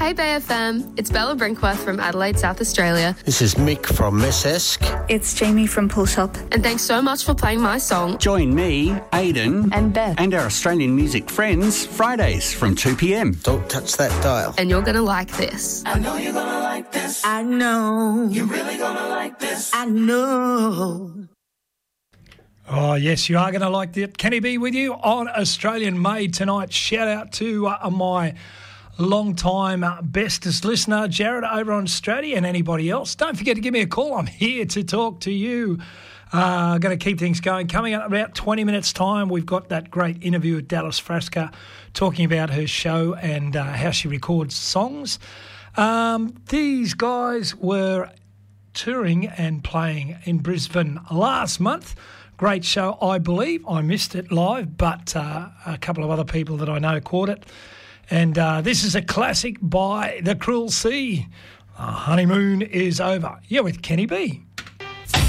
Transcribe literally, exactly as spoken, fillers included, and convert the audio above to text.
Hey Bay F M, it's Bella Brinkworth from Adelaide, South Australia. This is Mick from Miss Esk. It's Jamie from Pull Shop. And thanks so much for playing my song. Join me, Aidan, and Beth, and our Australian music friends Fridays from two p.m. Don't touch that dial. And you're going to like this. I know you're going to like this. I know. You're really going to like this. I know. Oh, yes, you are going to like it. Kenny B with you on Australian Made tonight. Shout out to uh, my long-time uh, bestest listener, Jared, over on Australia, and anybody else. Don't forget to give me a call. I'm here to talk to you. Uh, going to keep things going. Coming up in about twenty minutes' time, we've got that great interview with Dallas Frasca talking about her show and uh, how she records songs. Um, these guys were touring and playing in Brisbane last month. Great show, I believe. I missed it live, but uh, a couple of other people that I know caught it. And uh, this is a classic by The Cruel Sea. Uh, honeymoon is over. Yeah, with Kenny B.